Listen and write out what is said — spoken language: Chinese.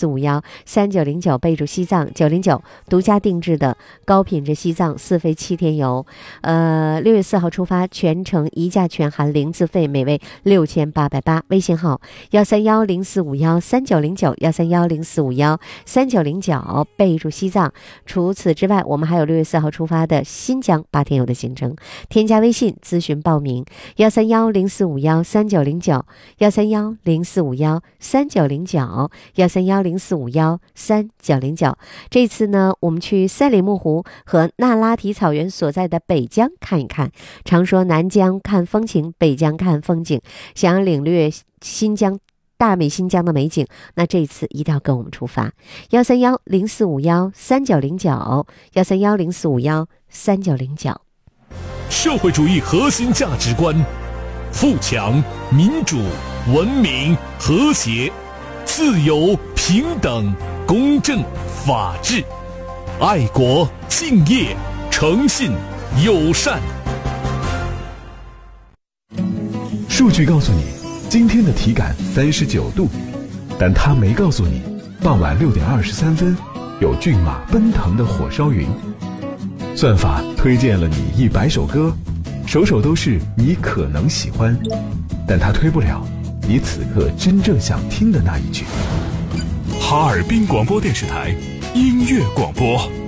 04513909，备注西藏909，独家定制的高品质西藏4飞7天游。6月4号出发，全程1价全含0自费，每位6880。微信号13104513909，13104513909，备注西藏。除此之外，我们还有6月4号出发的新疆8天游的行程，添加微信咨询报名13104513909，13104513909，13104513909。这次呢，我们去赛里木湖和那拉提草原所在的北疆看一看。常说南疆看风情，北疆看风景，想要领略新疆大美新疆的美景，那这一次一定要跟我们出发。13104513909，13104513909。 社会主义核心价值观：富强、民主、文明、和谐、自由、平等、公正、法治、爱国、敬业、诚信、友善。 数据告诉你今天的体感39度，但它没告诉你傍晚6点23分有骏马奔腾的火烧云。算法推荐了你100首歌，首首都是你可能喜欢，但它推不了你此刻真正想听的那一句。 哈尔滨广播电视台音乐广播。